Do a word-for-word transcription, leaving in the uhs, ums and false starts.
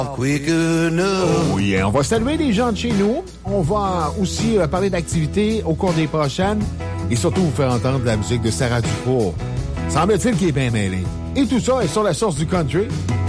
Oh yeah, on va saluer les gens de chez nous. On va aussi euh, parler d'activités au cours des prochaines et surtout vous faire entendre la musique de Sarah Dufour. Semble-t-il qu'il est bien mêlé. Et tout ça est sur la source du country.